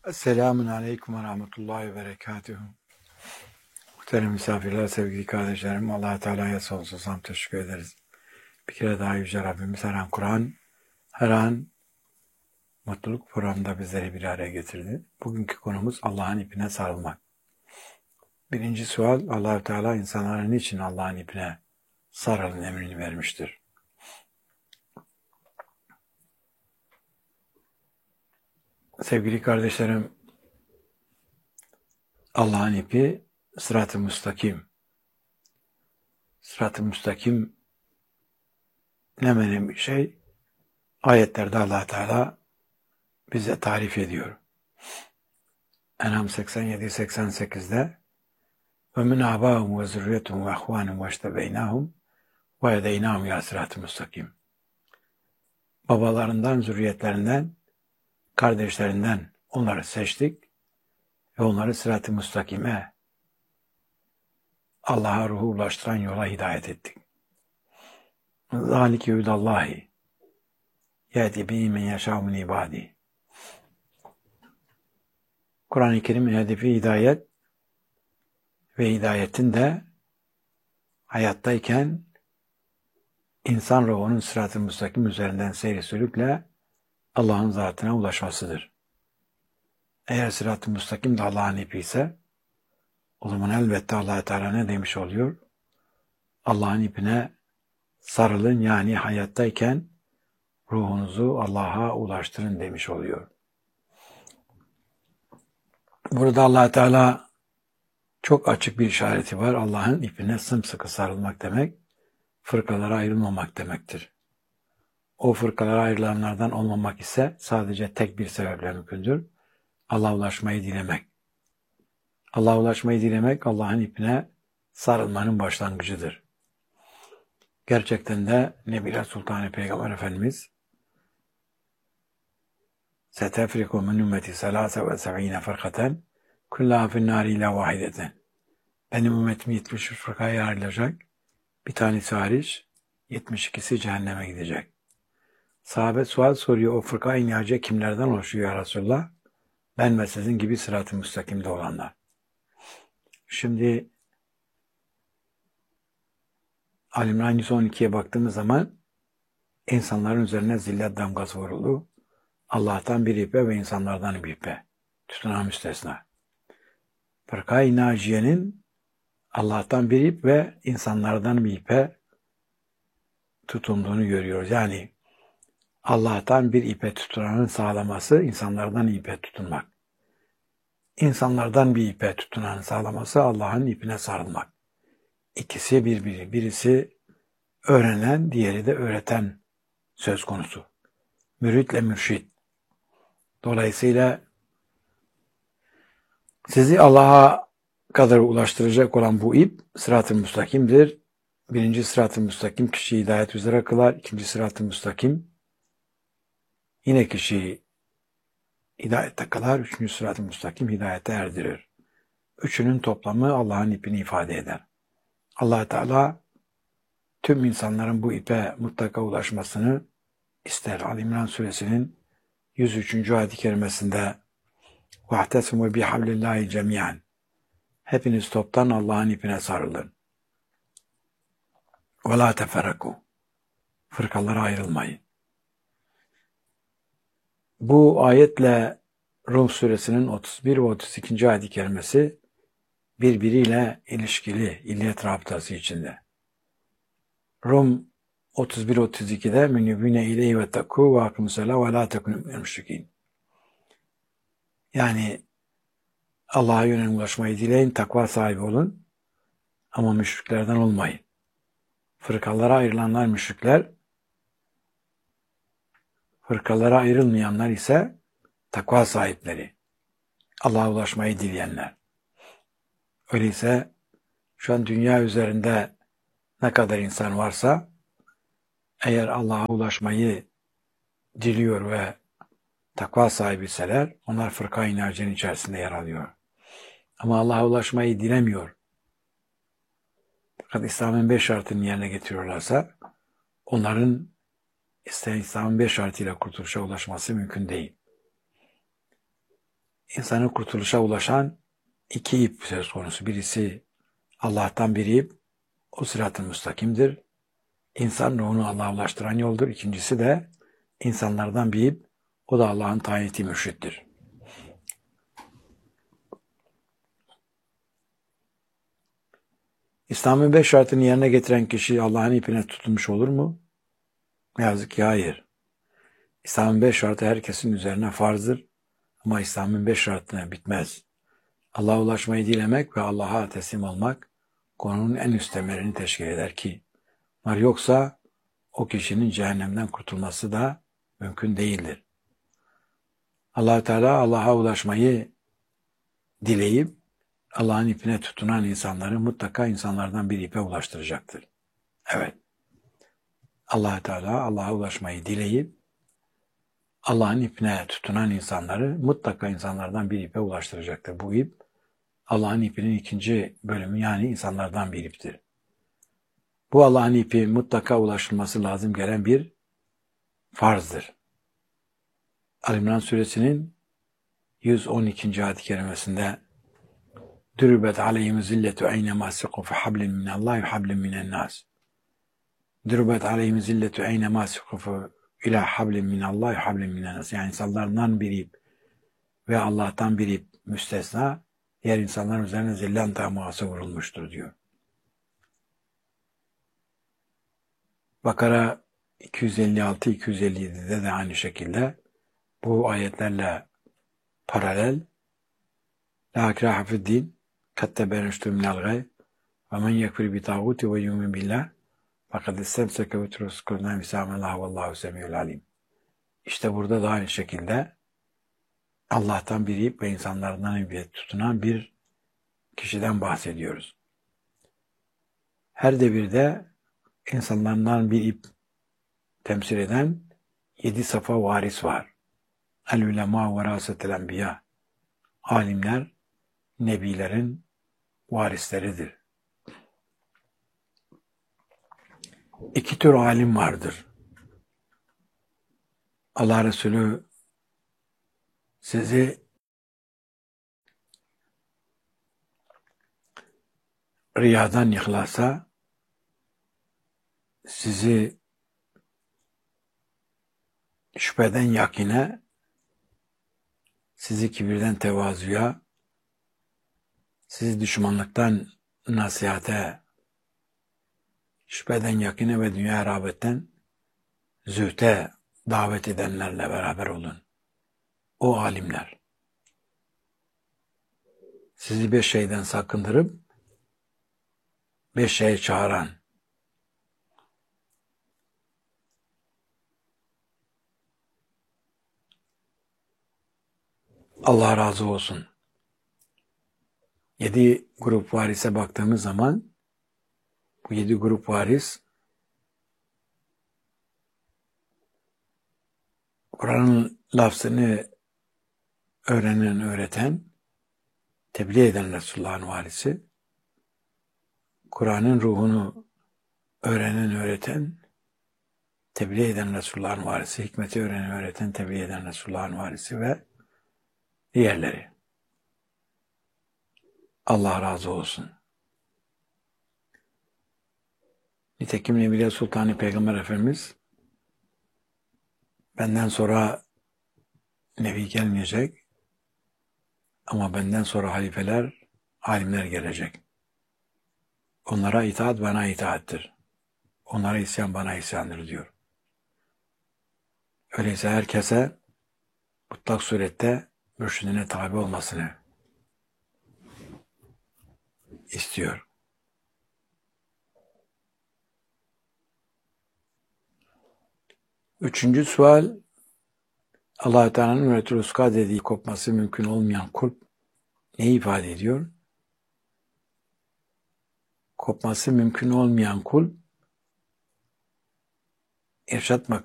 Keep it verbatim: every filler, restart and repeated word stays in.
Selamun Aleyküm ve Rahmetullahi ve Berekatuhu. Muhterem misafirler, sevgili kardeşlerim, Allah-u Teala'ya sonsuz hamd teşekkür ederiz. Bir kere daha Yüce Rabbimiz her an Kur'an, her an mutluluk programında bizleri bir araya getirdi. Bugünkü konumuz Allah'ın ipine sarılmak. Birinci sual, Allah-u Teala insanlara niçin Allah'ın ipine sarılın emrini vermiştir? Sevgili kardeşlerim, Allah'ın ipi sırat-ı müstakim. Sırat-ı müstakim ne önemli bir şey? Ayetlerde Allah Teala bize tarif ediyor. En'am seksen yedi seksen sekizde ve min abâhum ve zürriyetum ve ahvânum ve iştebeynâhum ve yedeynâhum ya sırat-ı müstakim. Babalarından, zürriyetlerinden, kardeşlerinden onları seçtik ve onları sırat-ı müstakime, Allah'a ruhu ulaştıran yola hidayet ettik. Zâlike hudallâhi yehdi bihi men yeşâ'u min ibâdî. Kur'an-ı Kerim'in hedefi hidayet ve hidayetin de hayattayken insan ruhunun sırat-ı müstakim üzerinden seyri sülükle Allah'ın zatına ulaşmasıdır. Eğer sırat-ı müstakim de Allah'ın ipi ise o zaman elbette Allah Teala ne demiş oluyor? Allah'ın ipine sarılın, yani hayattayken ruhunuzu Allah'a ulaştırın demiş oluyor. Burada Allah Teala çok açık bir işareti var. Allah'ın ipine sımsıkı sarılmak demek, fırkalara ayrılmamak demektir. O fırkalara ayrılanlardan olmamak ise sadece tek bir sebeple mümkündür. Allah'a ulaşmayı dilemek. Allah'a ulaşmayı dilemek, Allah'ın ipine sarılmanın başlangıcıdır. Gerçekten de Nebiler Sultanı Peygamber Efendimiz setefriku min ümmeti selâse ve sev'ine fırkaten kullâ finnâri ilâ vahideten. Benim ümmetim yetmiş üç fırkaya ayrılacak. Bir tanesi hariç yetmiş ikisi cehenneme gidecek. Sahabe sual soruyor, o fırka inayece kimlerden oluşuyor ya Resulullah? Ben ve sizin gibi sırat-ı müstakimde olanlar. Şimdi Ali-İmran yüz on ikiye baktığımız zaman insanların üzerine zillet damgası vuruldu. Allah'tan bir ipe ve insanlardan bir ipe. Tutunan müstesna. Fırka-i Naciye'nin Allah'tan bir ip ve insanlardan bir ipe tutunduğunu görüyoruz. Yani Allah'tan bir ipe tutunanın sağlaması, insanlardan ipe tutunmak. İnsanlardan bir ipe tutunanın sağlaması, Allah'ın ipine sarılmak. İkisi birbiri. Birisi öğrenen, diğeri de öğreten söz konusu. Müritle mürşid. Dolayısıyla sizi Allah'a kadar ulaştıracak olan bu ip sırat-ı müstakimdir. Birinci sırat-ı müstakim kişiyi hidayet üzere kılar. İkinci sırat-ı müstakim yine kişiyi hidayette kılar. Üçüncü sırat-ı müstakim hidayete erdirir. Üçünün toplamı Allah'ın ipini ifade eder. Allah Teala tüm insanların bu ipe mutlaka ulaşmasını ister. Ali-İmran suresinin yüz üçüncü ayet-i kerimesinde وَاَحْتَسِمُوا بِحَبْلِ اللّٰهِ جَمِيعًا. Hepiniz toptan Allah'ın ipine sarılın. وَلَا تَفَرَّقُوا. Fırkalara ayrılmayın. Bu ayetle Rum suresinin otuz bir ve otuz ikinci ayet-i kerimesi birbiriyle ilişkili, illiyet rabıtası içinde. Rum otuz bir otuz ikide münibine ileyhi ve takû ve akımsela ve la tekûnü müşrikîn. Yani Allah'a yönelik ulaşmayı dileyin, takva sahibi olun ama müşriklerden olmayın. Fırkalara ayrılanlar müşrikler, fırkalara ayrılmayanlar ise takva sahipleri, Allah'a ulaşmayı dileyenler. Öyleyse şu an dünya üzerinde ne kadar insan varsa eğer Allah'a ulaşmayı diliyor ve takva sahibiseler onlar fırka-i naciyenin içerisinde yer alıyor. Ama Allah'a ulaşmayı dilemiyor. Fakat İslam'ın beş şartını yerine getiriyorlarsa onların İslam'ın beş şartıyla kurtuluşa ulaşması mümkün değil. insanı kurtuluşa ulaşan iki ip söz konusu. Birisi Allah'tan bir ip, o sırat-ı müstakimdir. İnsan ruhunu Allah'a ulaştıran yoldur. İkincisi de insanlardan bir ip, o da Allah'ın tayin ettiği mürşittir. İslam'ın beş şartını yerine getiren kişi Allah'ın ipine tutulmuş olur mu? Ne yazık ki hayır. İslam'ın beş şartı herkesin üzerine farzdır. Ama İslam'ın beş şartına bitmez. Allah'a ulaşmayı dilemek ve Allah'a teslim olmak konunun en üst temelini teşkil eder ki, bunlar yoksa o kişinin cehennemden kurtulması da mümkün değildir. Allah-u Teala Allah'a ulaşmayı dileyip Allah'ın ipine tutunan insanları mutlaka insanlardan bir ipe ulaştıracaktır. Evet. Allah-u Teala Allah'a ulaşmayı dileyip Allah'ın ipine tutunan insanları mutlaka insanlardan bir ipe ulaştıracaktır. Bu ip Allah'ın ipinin ikinci bölümü, yani insanlardan bir iptir. Bu Allah'ın ipi mutlaka ulaşılması lazım gelen bir farzdır. Ali-İmran suresinin yüz on ikinci ayet-i kerimesinde Dürübet aleyhim zilletu eynemâ siku fe hablin minallâhi ve hablin minennâs. Dürübet aleyhim zilletu eynemâ siku fe ilâ hablin minallâhi ve hablin minennâs. Yani insanlardan bir ip ve Allah'tan bir ip müstesna, diğer insanların üzerine zillen tamuası vurulmuştur diyor. Bakara iki yüz elli altı iki yüz elli yedi'de de aynı şekilde bu ayetlerle paralel La ikrahe fi'd-din kad tebeyyene minel gay ve men yekfur bi tağuti ve yu'min billah fakat istemseke bi ruskulna misamellah vallahu semiyul alim. İşte burada da aynı şekilde Allah'tan bir ip ve insanlardan bir tutunan bir kişiden bahsediyoruz. Her devirde insanlardan bir ip temsil eden yedi safa varis var. El-ulema verasetel enbiya. Alimler nebilerin varisleridir. İki tür alim vardır. Allah Resulü sizi riyadan ihlasa, sizi şüpheden yakine, sizi kibirden tevazuya, sizi düşmanlıktan nasihate, şüpheden yakine ve dünya rağbetten zühte davet edenlerle beraber olun. O alimler. Sizi beş şeyden sakındırıp beş şeye çağıran, Allah razı olsun. Yedi grup varise baktığımız zaman bu yedi grup varis Kur'an'ın lafzını öğrenen, öğreten, tebliğ eden Resulullah'ın varisi, Kur'an'ın ruhunu öğrenen, öğreten, tebliğ eden Resulullah'ın varisi, hikmeti öğrenen, öğreten, tebliğ eden Resulullah'ın varisi ve diğerleri. Allah razı olsun. Nitekim Nebiye Sultanı Peygamber Efendimiz benden sonra Nebi gelmeyecek ama benden sonra halifeler, alimler gelecek. Onlara itaat bana itaattir. Onlara isyan bana isyandır diyor. Öyleyse herkese mutlak surette mürşidine tabi olmasını istiyor. Üçüncü sual, Allah-u Teala'nın ümmeti ruska dediği kopması mümkün olmayan kulp neyi ifade ediyor? Kopması mümkün olmayan kulp, irşat makamı